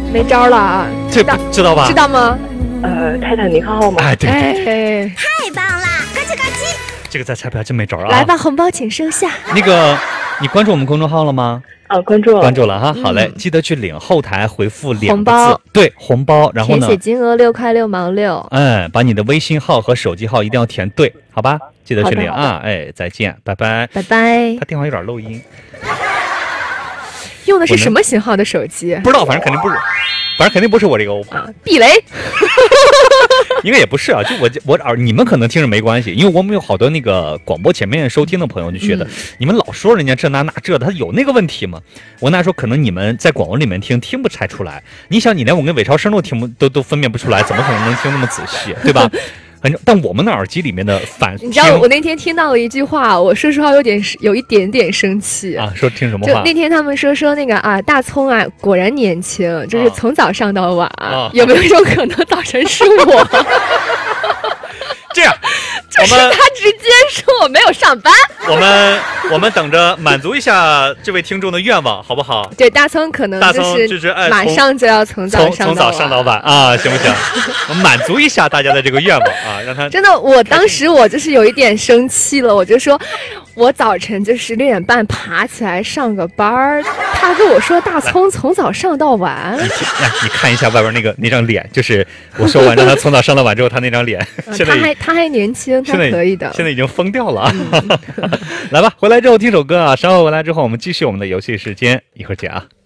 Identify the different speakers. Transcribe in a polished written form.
Speaker 1: 没招了啊！
Speaker 2: 这知道吧？
Speaker 1: 知道吗？
Speaker 3: 泰坦尼克号吗？
Speaker 2: 哎，对，
Speaker 4: 太棒了，咯叽咯叽。
Speaker 2: 这个在彩票真没招啊！
Speaker 1: 来吧，红包请收下。
Speaker 2: 那个，你关注我们公众号了吗？
Speaker 3: 关注了，
Speaker 2: 关注了哈。好嘞，记得去领后台回复2个字，
Speaker 1: 红包，
Speaker 2: 对，红包，然后呢，
Speaker 1: 填写金额6块6毛6。
Speaker 2: 把你的微信号和手机号一定要填对，好吧？记得去领啊！哎，再见，拜拜，
Speaker 1: 拜拜。
Speaker 2: 他电话有点漏音，
Speaker 1: 用的是什么型号的手机？
Speaker 2: 不知道，反正肯定不是我这个 OPPO
Speaker 1: 啊，避雷。
Speaker 2: 应该也不是啊，就我你们可能听着没关系，因为我们有好多那个广播前面收听的朋友就觉得，你们老说人家这那这的，他有那个问题吗？我那说可能你们在广播里面听不出来，你想你连我跟伪超声都分辨不出来，怎么可能能听那么仔细，对吧？但我们的耳机里面的
Speaker 1: 你知道我那天听到了一句话，我说实话有一点点生气
Speaker 2: 啊。说听什么话？
Speaker 1: 就那天他们说那个啊，大葱啊果然年轻，就是从早上到晚，有没有一种可能早晨是我？
Speaker 2: 这样，
Speaker 1: 就是他直接说我没有上班。
Speaker 2: 我们等着满足一下这位听众的愿望，好不好？
Speaker 1: 对，大葱可能就是马上就要从早上
Speaker 2: 到晚啊，行不行？我们满足一下大家的这个愿望啊，让他
Speaker 1: 真的，我当时我就是有一点生气了，我就说，我早晨就是6点半爬起来上个班儿，他跟我说大葱从早上到晚。
Speaker 2: 你看一下外边那张脸，就是我说完让他从早上到晚之后，他那张脸，
Speaker 1: 他还年轻，他可以的，
Speaker 2: 现在已经疯掉了啊！来吧，回来之后听首歌啊，稍后回来之后我们继续我们的游戏时间，一会儿见啊。